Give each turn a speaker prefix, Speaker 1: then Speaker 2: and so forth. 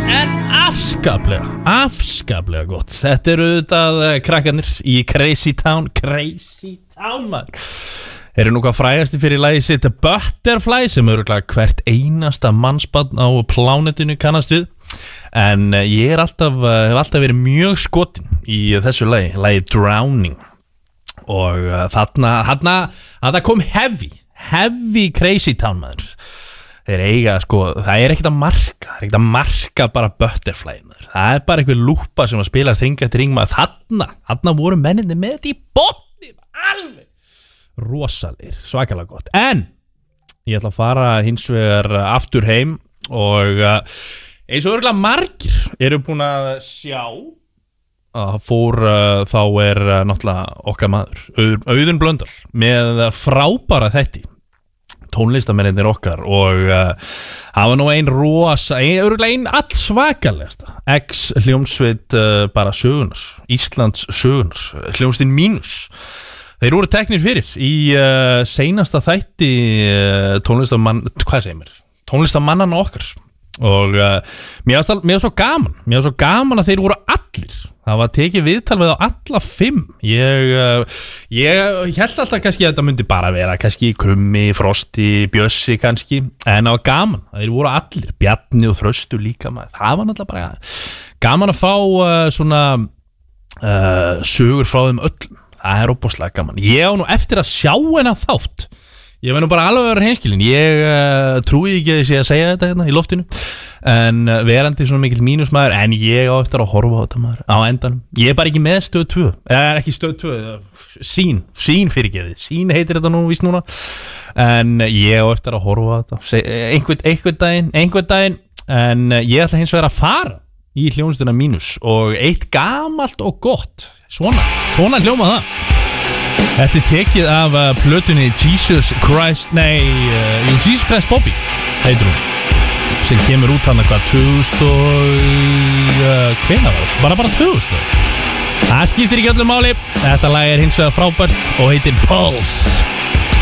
Speaker 1: En afskaplega gott. Þetta eru auðvitað krakkarnir í Crazy Town maður. Eru nú hvað frægasti fyrir lagið sitt Butterfly sem örugglega hvert einasta mannsbarn á plánetinu kannast við. En ég hef alltaf verið mjög skotin í þessu lagi Drowning. Og þarna kom heavy Crazy Town maður. Þeir eiga, sko, það er ekkert að marka bara Butterfly maður. Það bara einhver lúpa sem að spila string eftir ring maður. Þarna voru menninni með þetta í botni, alveg rosalegir, svakalega gott. En ég ætla að fara hins vegar aftur heim og eins og örugglega margir eru búin að sjá að þá er náttúrulega okkar maður Auðun Blöndal með frábæra þætti tónlistamennir okkar og það var nú örugglega ein allsvakalegasta ex-hljómsveit bara sögunar, Íslands sögunar, hljómsveitin Mínus. Þeir voru teknir fyrir í seinasta þætti tónlistamannana okkar og mér var svo gaman að þeir voru allir. Það var tekið viðtal við á alla 5. Ég held alltaf kannski að þetta myndi bara vera kannski Krummi, Frosti, Bjössi kannski, en það var gaman. Þeir voru allir, Bjarni og Þröstur líka maður. Það var náttúrulega bara gaman að fá svona sögur frá þeim öllum. Það er óbúslega gaman. Ég á nú eftir að sjá hennar þátt. Ég verð nú bara alveg að vera hreinskilinn. Ég trúi ekki að ég sé að segja þetta hérna í loftinu, en verandi svona mikil mínusmaður, en ég á eftir að horfa á þetta maður á endanum. Ég er bara ekki með Stöð 2, ekki Stöð 2, Sín fyrirgeði, Sín heitir þetta nú víst núna, en ég á eftir að horfa á þetta einhvern daginn, en ég ætla hins vegar að fara í hljómsveitina Mínus og eitt gamalt og gott, svona hljóma það. Þetta er tekið af plötunni Jesus Christ Bobby heitir hún, sem kemur út hann eitthvað 2000 hvenær var þetta? Bara 2000. Það skiptir ekki öllu máli. Þetta lag er hins vegar frábært og heitir Pulse.